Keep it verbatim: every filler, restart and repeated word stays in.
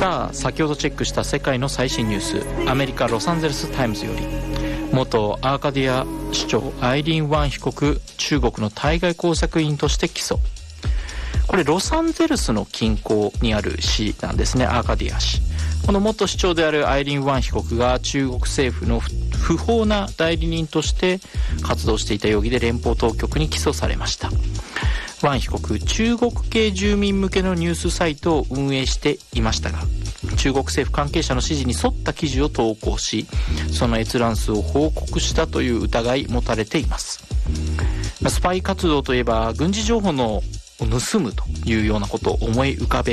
さあ、先ほどチェックした世界の最新ニュース、アメリカロサンゼルスタイムズより、元アーカディア市長アイリーン・ワン被告、中国の対外工作員として起訴。これロサンゼルスの近郊にある市なんですね、アーカディア市。この元市長であるアイリーン・ワン被告が中国政府の不法な代理人として活動していた容疑で連邦当局に起訴されました。ワン被告、中国系住民向けのニュースサイトを運営していましたが、中国政府関係者の指示に沿った記事を投稿し、その閲覧数を報告したという疑い持たれています。スパイ活動といえば軍事情報のを盗むというようなことを思い浮かべ